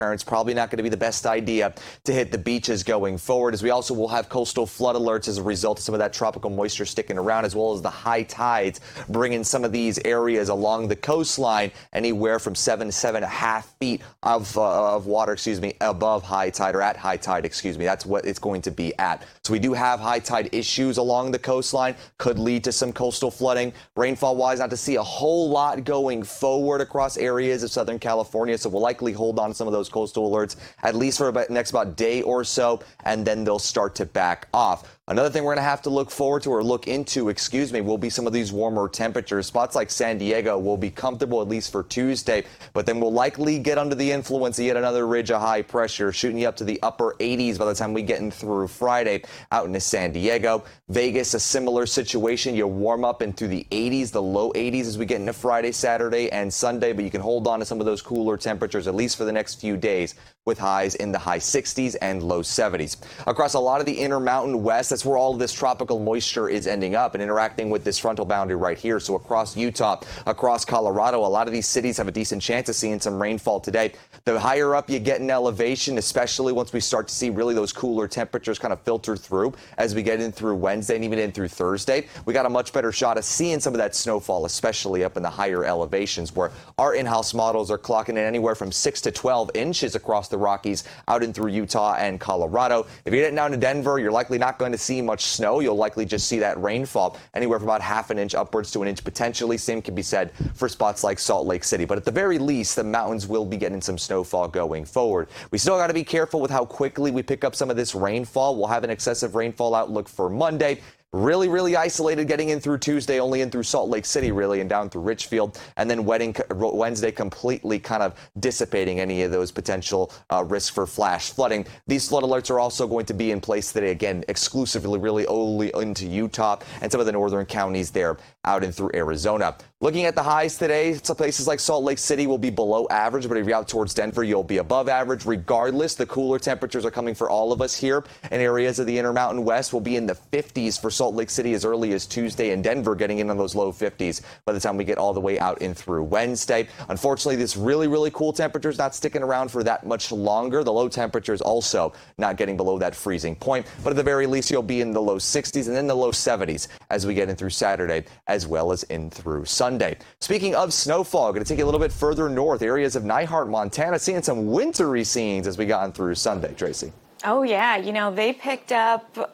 It's probably not going to be the best idea to hit the beaches going forward, as we also will have coastal flood alerts as a result of some of that tropical moisture sticking around, as well as the high tides bringing some of these areas along the coastline anywhere from 7 to 7.5 feet of water, above high tide, or at high tide, That's what it's going to be at. So we do have high tide issues along the coastline, could lead to some coastal flooding. Rainfall wise, not to see a whole lot going forward across areas of Southern California, so we'll likely hold on to some of those coastal alerts at least for the next day or so, and then they'll start to back off. Another thing we're going to have to look forward to, or look into, will be some of these warmer temperatures. Spots like San Diego will be comfortable at least for Tuesday, but then we'll likely get under the influence of yet another ridge of high pressure, shooting you up to the upper 80s by the time we get in through Friday out into San Diego. Vegas, a similar situation. You warm up into the 80s, the low 80s as we get into Friday, Saturday, and Sunday, but you can hold on to some of those cooler temperatures at least for the next few days, with highs in the high 60s and low 70s. Across a lot of the Intermountain West, that's where all of this tropical moisture is ending up and interacting with this frontal boundary right here. So across Utah, across Colorado, a lot of these cities have a decent chance of seeing some rainfall today. The higher up you get in elevation, especially once we start to see really those cooler temperatures kind of filter through as we get in through Wednesday and even in through Thursday, we got a much better shot of seeing some of that snowfall, especially up in the higher elevations, where our in-house models are clocking in anywhere from 6 to 12 inches across the Rockies out in through Utah and Colorado. If you're getting down to Denver, you're likely not going to see much snow. You'll likely just see that rainfall anywhere from about half an inch upwards to an inch potentially. Same can be said for spots like Salt Lake City. But at the very least, the mountains will be getting some snowfall going forward. We still got to be careful with how quickly we pick up some of this rainfall. We'll have an excessive rainfall outlook for Monday. Really isolated getting in through Tuesday, only in through Salt Lake City, really, and down through Richfield. And then Wednesday completely kind of dissipating any of those potential risks for flash flooding. These flood alerts are also going to be in place today, again, exclusively really only into Utah and some of the northern counties there out in through Arizona. Looking at the highs today, some places like Salt Lake City will be below average, but if you're out towards Denver, you'll be above average. Regardless, the cooler temperatures are coming for all of us here, and areas of the Intermountain West will be in the 50s for Salt Lake City as early as Tuesday, and Denver getting in on those low 50s by the time we get all the way out in through Wednesday. Unfortunately, this really cool temperature is not sticking around for that much longer. The low temperatures also not getting below that freezing point, but at the very least, you'll be in the low 60s and then the low 70s as we get in through Saturday as well as in through Sunday. Speaking of snowfall, going to take you a little bit further north, areas of Nyhart, Montana, seeing some wintry scenes as we got in through Sunday. Tracy. Oh, yeah. They picked up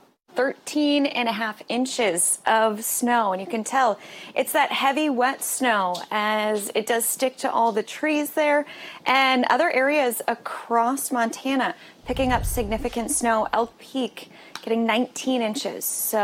13.5 inches of snow, and you can tell it's that heavy, wet snow as it does stick to all the trees there, and other areas across Montana picking up significant snow. Elk Peak getting 19 inches,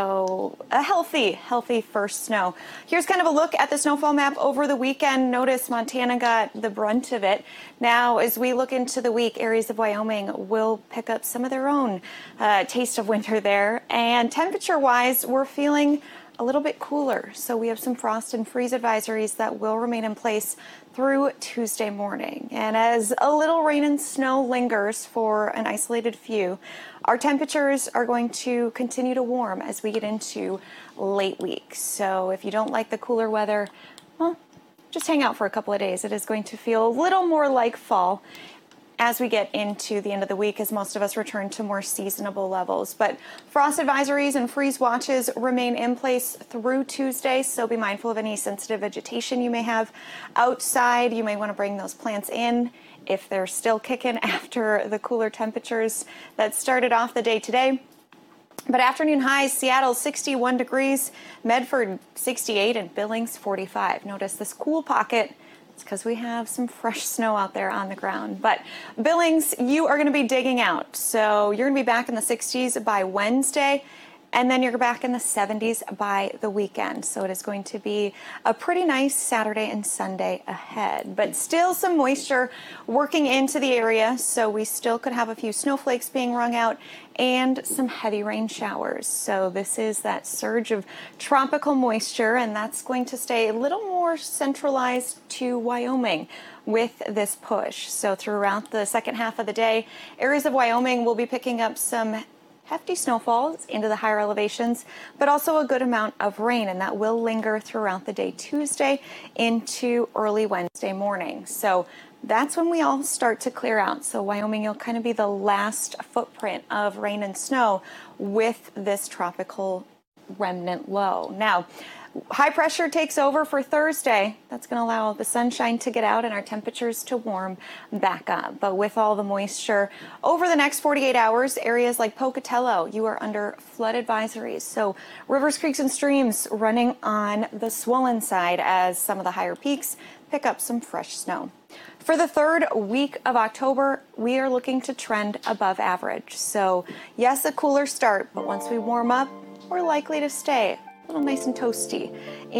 so a healthy first snow. Here's kind of a look at the snowfall map over the weekend. Notice Montana got the brunt of it. Now, as we look into the week, areas of Wyoming will pick up some of their own taste of winter there. And temperature-wise, we're feeling a little bit cooler. So we have some frost and freeze advisories that will remain in place through Tuesday morning. And as a little rain and snow lingers for an isolated few, our temperatures are going to continue to warm as we get into late week. So if you don't like the cooler weather, well, just hang out for a couple of days. It is going to feel a little more like fall as we get into the end of the week, as most of us return to more seasonable levels. But frost advisories and freeze watches remain in place through Tuesday, so be mindful of any sensitive vegetation you may have outside. You may want to bring those plants in if they're still kicking after the cooler temperatures that started off the day today. But afternoon highs, Seattle 61 degrees, Medford 68, and Billings 45. Notice this cool pocket. It's because we have some fresh snow out there on the ground. But Billings, you are going to be digging out. So you're going to be back in the 60s by Wednesday, and then you're back in the 70s by the weekend. So it is going to be a pretty nice Saturday and Sunday ahead. But still some moisture working into the area, so we still could have a few snowflakes being wrung out and some heavy rain showers. So this is that surge of tropical moisture, and that's going to stay a little more centralized to Wyoming with this push. So throughout the second half of the day, areas of Wyoming will be picking up some hefty snowfalls into the higher elevations, but also a good amount of rain, and that will linger throughout the day Tuesday into early Wednesday morning. So that's when we all start to clear out. So Wyoming, you'll kind of be the last footprint of rain and snow with this tropical remnant low. Now, high pressure takes over for Thursday. That's going to allow the sunshine to get out and our temperatures to warm back up. But with all the moisture over the next 48 hours, areas like Pocatello, you are under flood advisories. So rivers, creeks, and streams running on the swollen side as some of the higher peaks pick up some fresh snow. For the third week of October, we are looking to trend above average. So yes, a cooler start, but once we warm up, we're likely to stay a little nice and toasty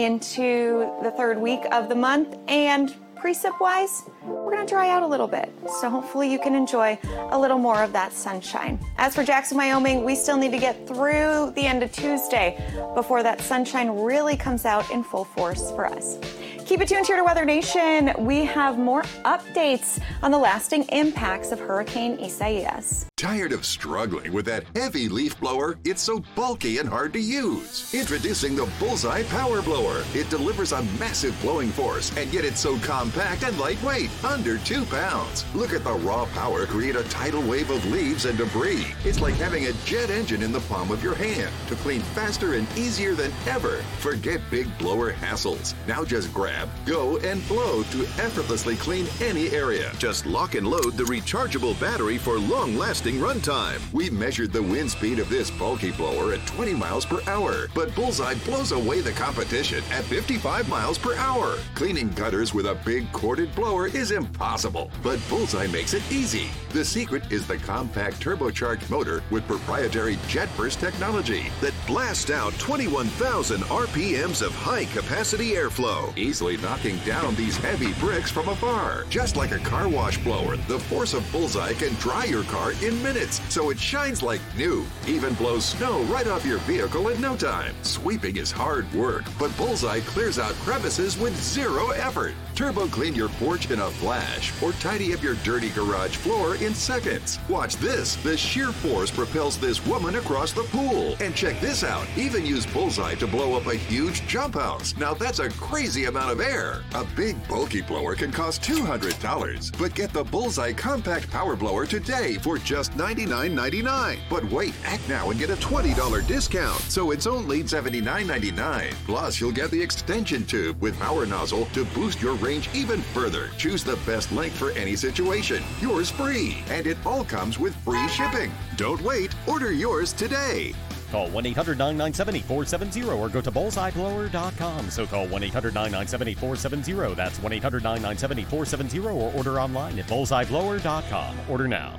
into the third week of the month. And precip wise, we're going to dry out a little bit. So hopefully you can enjoy a little more of that sunshine. As for Jackson, Wyoming, we still need to get through the end of Tuesday before that sunshine really comes out in full force for us. Keep it tuned here to Weather Nation. We have more updates on the lasting impacts of Hurricane Isaias. Tired of struggling with that heavy leaf blower? It's so bulky and hard to use. Introducing the Bullseye Power Blower. It delivers a massive blowing force, and yet it's so compact and lightweight, under 2 pounds. Look at the raw power create a tidal wave of leaves and debris. It's like having a jet engine in the palm of your hand to clean faster and easier than ever. Forget big blower hassles. Now just grab, go, and blow to effortlessly clean any area. Just lock and load the rechargeable battery for long-lasting runtime. We've measured the wind speed of this bulky blower at 20 miles per hour, but Bullseye blows away the competition at 55 miles per hour. Cleaning gutters with a big corded blower is impossible, but Bullseye makes it easy. The secret is the compact turbocharged motor with proprietary jet burst technology that blasts out 21,000 RPMs of high-capacity airflow, easily knocking down these heavy bricks from afar. Just like a car wash blower, the force of Bullseye can dry your car in minutes, so it shines like new. Even blows snow right off your vehicle in no time. Sweeping is hard work, but Bullseye clears out crevices with zero effort. Turbo clean your porch in a flash, or tidy up your dirty garage floor in seconds. Watch this. The sheer force propels this woman across the pool. And check this out. Even use Bullseye to blow up a huge jump house. Now that's a crazy amount of air. A big bulky blower can cost $200, but get the Bullseye Compact Power Blower today for just $99.99. But wait, act now and get a $20 discount, so it's only $79.99. Plus, you'll get the extension tube with power nozzle to boost your range even further. Choose the best length for any situation. Yours free, and it all comes with free shipping. Don't wait. Order yours today. Call 1-800-997-8470 or go to bullseyeblower.com. So call 1-800-997-8470. That's 1-800-997-8470 or order online at bullseyeblower.com. Order now.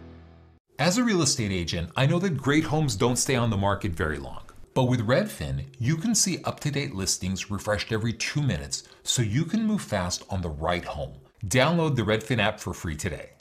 As a real estate agent, I know that great homes don't stay on the market very long. But with Redfin, you can see up-to-date listings refreshed every 2 minutes, so you can move fast on the right home. Download the Redfin app for free today.